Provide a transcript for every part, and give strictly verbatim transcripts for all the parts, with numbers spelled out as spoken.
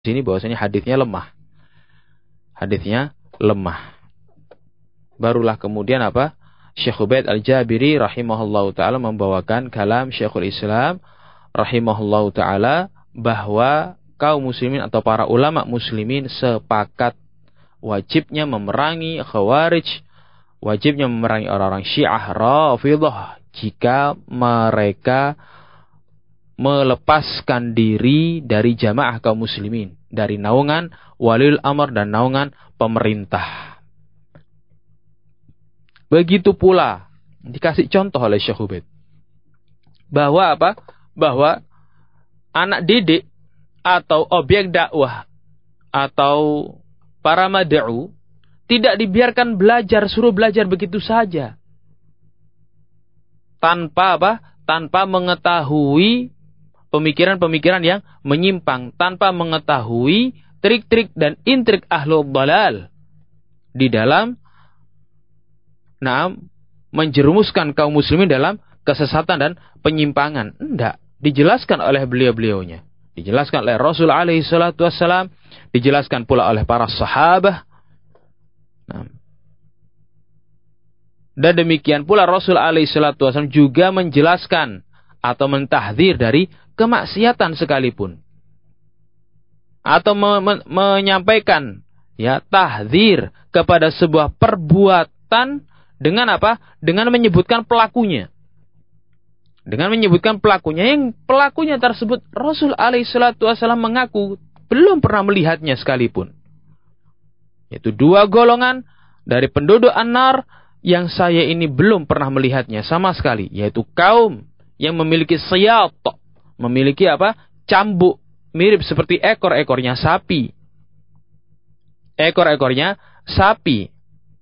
sini bahwasanya hadisnya lemah. Hadisnya lemah. Barulah kemudian apa? Syekh Ubaid Al-Jabiri rahimahullahu taala membawakan kalam Syekhul Islam rahimahullahu taala bahwa kaum muslimin atau para ulama muslimin sepakat wajibnya memerangi Khawarij, wajibnya memerangi orang-orang Syiah Rafidhah jika mereka melepaskan diri dari jamaah kaum muslimin, dari naungan waliul amr dan naungan pemerintah. Begitu pula dikasih contoh oleh Syekh Ubaid bahwa apa? Bahwa anak didik atau objek dakwah atau para mad'u tidak dibiarkan belajar, suruh belajar begitu saja. Tanpa apa? Tanpa mengetahui pemikiran-pemikiran yang menyimpang, tanpa mengetahui trik-trik dan intrik ahlul dhalal di dalam nah, menjerumuskan kaum muslimin dalam kesesatan dan penyimpangan. Enggak, dijelaskan oleh beliau-beliaunya. Dijelaskan oleh Rasul alaihi salatu wassalam, dijelaskan pula oleh para sahabat. Nah, dan demikian pula Rasul alaihi salatu wassalam juga menjelaskan atau mentahdzir dari kemaksiatan sekalipun. Atau me- me- menyampaikan ya tahdzir kepada sebuah perbuatan dengan apa? Dengan menyebutkan pelakunya. Dengan menyebutkan pelakunya, yang pelakunya tersebut Rasul alaihi salatu wasallam mengaku belum pernah melihatnya sekalipun. Yaitu dua golongan dari penduduk An-Nar yang saya ini belum pernah melihatnya sama sekali, yaitu kaum yang memiliki siyat, memiliki apa? Cambuk mirip seperti ekor-ekornya sapi. Ekor-ekornya sapi.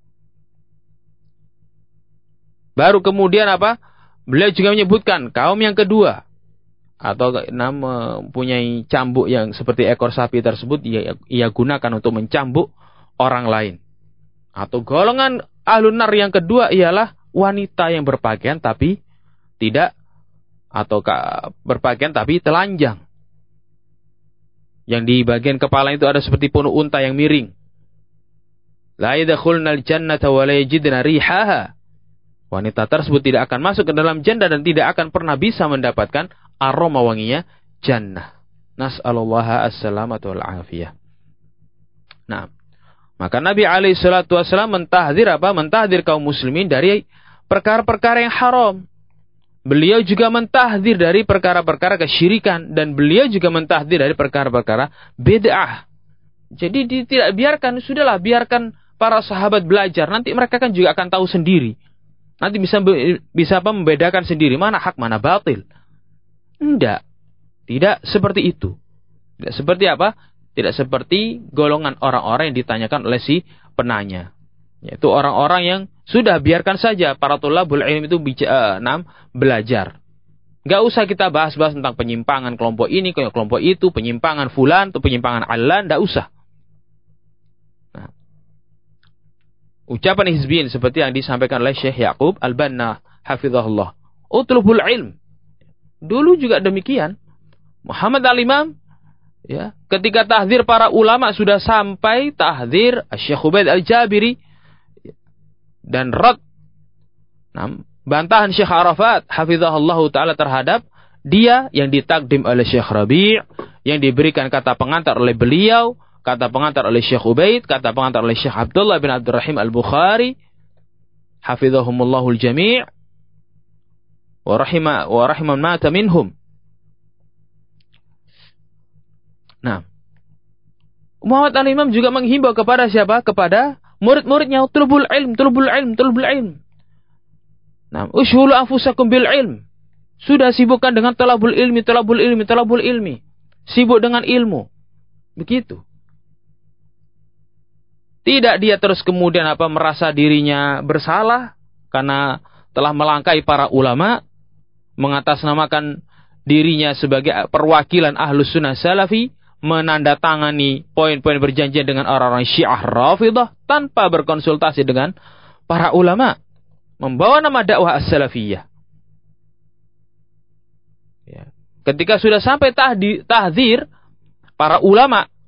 Baru kemudian apa? Beliau juga menyebutkan kaum yang kedua atau nama mempunyai cambuk yang seperti ekor sapi tersebut ia, ia gunakan untuk mencambuk orang lain. Atau golongan ahlun nar yang kedua ialah wanita yang berpakaian tapi tidak atau berpakaian tapi telanjang. Yang di bagian kepala itu ada seperti punuk unta yang miring. La yadkhulnal jannata wa la yajidna rihaha. Wanita tersebut tidak akan masuk ke dalam jannah dan tidak akan pernah bisa mendapatkan aroma wanginya jannah. Nas'alullaha as-salamata wal afiyah. Nah, maka Nabi alaihi salatu wasallam mentahdzir apa? Mentahdzir kaum muslimin dari perkara-perkara yang haram. Beliau juga mentahdzir dari perkara-perkara kesyirikan dan beliau juga mentahdzir dari perkara-perkara bid'ah. Jadi tidak biarkan, sudahlah biarkan para sahabat belajar, nanti mereka kan juga akan tahu sendiri. Nanti bisa bisa apa membedakan sendiri mana hak mana batil. Tidak. Tidak seperti itu. Tidak seperti apa? Tidak seperti golongan orang-orang yang ditanyakan oleh si penanya. Yaitu orang-orang yang sudah biarkan saja para thalabul ilm itu bicara, uh, belajar. Enggak usah kita bahas-bahas tentang penyimpangan kelompok ini, kelompok itu, penyimpangan fulan atau penyimpangan alan, enggak usah. Ucapan hizbiyin seperti yang disampaikan oleh Syekh Yaqub Al-Banna hafizahullah. Utlubul ilm. Dulu juga demikian. Muhammad Al-Imam ya, ketika tahdzir para ulama sudah sampai tahdzir Syekh Ubaid Al-Jabiri dan rad nah, bantahan Syekh Arafat hafizahullah taala terhadap dia yang ditakdim oleh Syekh Rabi', yang diberikan kata pengantar oleh beliau, kata pengantar oleh Syekh Ubaid, kata pengantar oleh Syekh Abdullah bin Abdurrahim Al-Bukhari hafizahumullahul jami' wa rahima wa rahiman mata minhum. Nah, Muhammad Al-Imam juga menghimbau kepada siapa? Kepada murid-muridnya, tulubul ilm, tulubul ilm, tulubul ilm. Nah, ushulu anfusakum bil ilm. Sudah sibukkan dengan talabul ilmi, talabul ilmi, talabul ilmi. Sibuk dengan ilmu. Begitu. Tidak dia terus kemudian apa merasa dirinya bersalah karena telah melangkai para ulama, mengatasnamakan dirinya sebagai perwakilan Ahlus Sunnah Salafi, menandatangani poin-poin perjanjian dengan orang-orang Syiah Rafidhah tanpa berkonsultasi dengan para ulama, membawa nama dakwah as-salafiyah. Ya. Ketika sudah sampai tahdzir para ulama